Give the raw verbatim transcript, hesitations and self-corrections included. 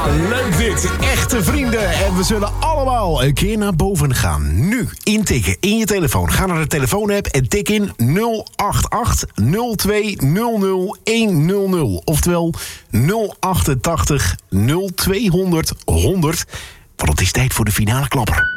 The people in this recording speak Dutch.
Leuk dit. Echte vrienden. En we zullen allemaal een keer naar boven gaan. Nu intikken in je telefoon. Ga naar de telefoonapp en tik in nul acht acht nul twee nul nul een nul nul. Oftewel nul achtentachtig nul tweehonderd honderd. Want het is tijd voor de finale klapper.